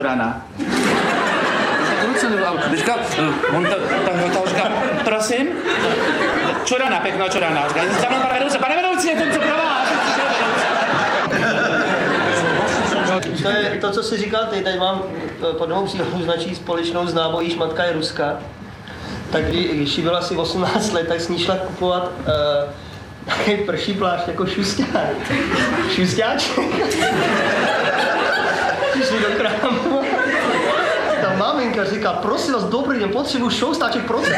Čorana. Říkal, on to říkal, prosím? Čorana, pěkná Čorana. Říkal, za mnou pane vedoucí, je to co pro vás? To je to, co jsi říkal ty, tady mám po dvou příhodů značí společnou známou, jíž matka je Ruska. Tak když jí bylo asi 18 let, tak s ní šla kupovat takový prší plášť jako šusťák. Šusťáček. Šli do krámu. Ta maminka říká, prosím vás, dobrý den, potřebuji šustáček procent.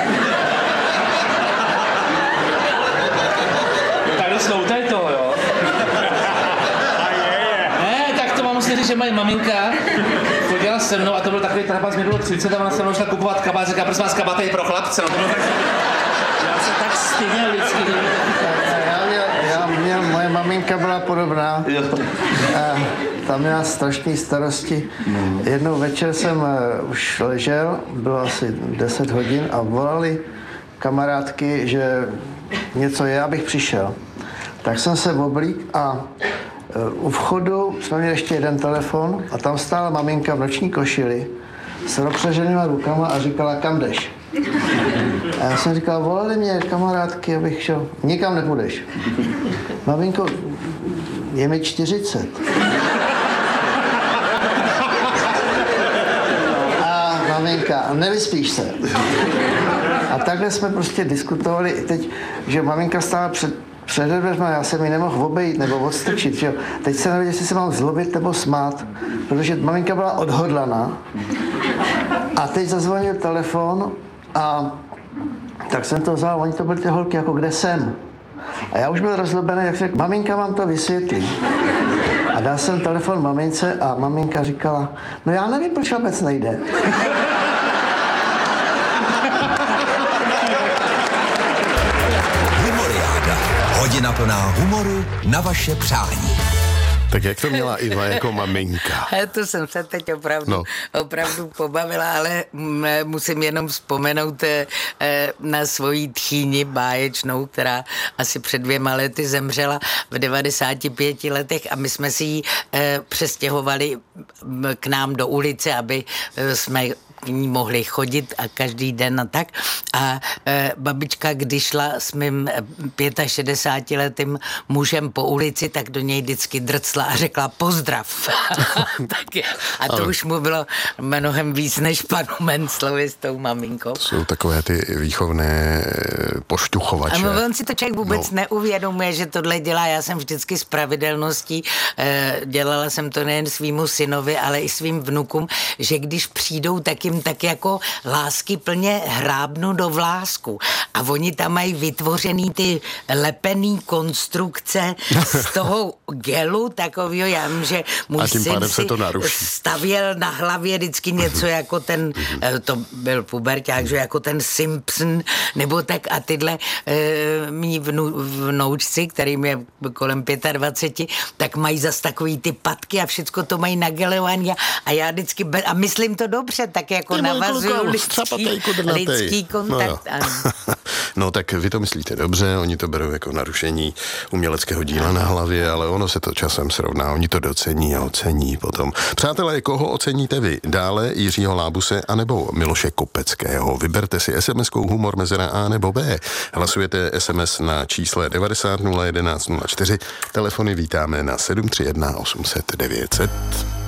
Tady jsou tady to, jo? Ne, tak to mám musím říct, že moje maminka chodila se mnou a to byl takový trapas, mi bylo 30 a ona se mnou šla kupovat kabát, říká, prosím vás, kabát je pro chlapce, no to bylo tak... Já se tak styděl vždycky. Moje maminka byla podobná. Ta měla strašné starosti. Jednou večer jsem už ležel, bylo asi 10 hodin a volali kamarádky, že něco je, abych přišel. Tak jsem se oblík a u vchodu jsme měli ještě jeden telefon a tam stála maminka v noční košili s rozpřeženýma rukama a říkala, kam jdeš? A já jsem říkal, volali mě kamarádky, abych šel. Nikam nepůjdeš. Maminko, je mi 40. A maminka, nevyspíš se. A takhle jsme prostě diskutovali i teď, že maminka stála před dveřma, já jsem ji nemohl obejít nebo odstrčit, že jo. Teď jsem nevěděl, jestli se mám zlobit nebo smát, protože maminka byla odhodlaná. A teď zazvonil telefon a tak jsem to vzal, oni to byly ty holky, jako kde jsem. A já už byl rozlobený, jak řekl, maminka vám to vysvětlí. A dal jsem telefon mamince a maminka říkala, no já nevím, proč vůbec nejde. Humoriáda. Hodina plná humoru na vaše přání. Tak jak to měla Iva jako maminka? To jsem se teď opravdu pobavila, ale musím jenom vzpomenout na svoji tchýni báječnou, která asi před 2 lety zemřela v 95 letech a my jsme si ji přestěhovali k nám do ulice, aby jsme k ní mohli chodit a každý den a tak. A babička, když šla s mým 65letým mužem po ulici, tak do něj vždycky drcla a řekla pozdrav. A to už mu bylo mnohem víc než panu Menclovi s tou maminkou. Jsou takové ty výchovné pošťuchovače. A on si to člověk vůbec neuvědomuje, že tohle dělá. Já jsem vždycky s pravidelností, dělala jsem to nejen svýmu synovi, ale i svým vnukům, že když přijdou, tak jim tak jako lásky plně hrábnu do vlásku. A oni tam mají vytvořený ty lepený konstrukce z toho gelu takovýho, já vím, že můj syn si stavěl na hlavě vždycky něco jako ten, to byl puberťák, že jako ten Simpson, nebo tak a tyhle mý vnoučci, kterým je kolem 25, tak mají zas takový ty patky a všecko to mají nagelovaný a já vždycky, a myslím to dobře, tak jako navazuju lidský kontakt. No tak vy to myslíte dobře, oni to berou jako narušení uměleckého díla na hlavě, ale ono se to časem srovná, oni to docení a ocení potom. Přátelé, koho oceníte vy? Dále Jiřího Lábuse anebo Miloše Kopeckého? Vyberte si SMS-kou humor mezera A nebo B. Hlasujete SMS na čísle 90 01 04. Telefony vítáme na 731 800 900.